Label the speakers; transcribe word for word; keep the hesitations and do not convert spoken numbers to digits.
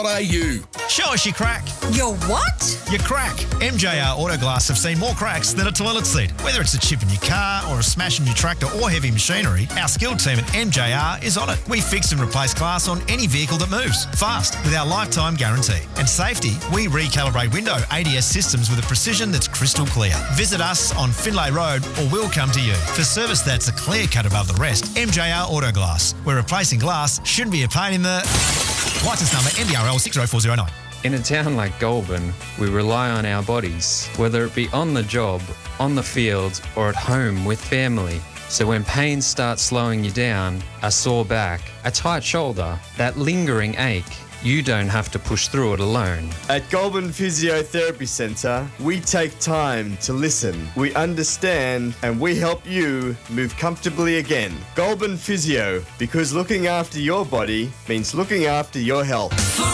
Speaker 1: au.
Speaker 2: Show us your crack.
Speaker 3: Your what?
Speaker 2: Your crack. M J R Autoglass have seen more cracks than a toilet seat. Whether it's a chip in your car or a smash in your tractor or heavy machinery, our skilled team at M J R is on it. We fix and replace glass on any vehicle that moves, fast, with our lifetime guarantee. And safety, we recalibrate window A D S systems with a precision that's crystal clear. Visit us on Finlay Road or we'll come to you. For service that's a clear cut above the rest, M J R Autoglass, where replacing glass shouldn't be a pain in the... Licence number M B R L six zero four zero nine.
Speaker 4: In a town like Goulburn, we rely on our bodies, whether it be on the job, on the field, or at home with family. So when pain starts slowing you down, a sore back, a tight shoulder, that lingering ache, you don't have to push through it alone.
Speaker 5: At Goulburn Physiotherapy Centre, we take time to listen. We understand and we help you move comfortably again. Goulburn Physio, because looking after your body means looking after your health.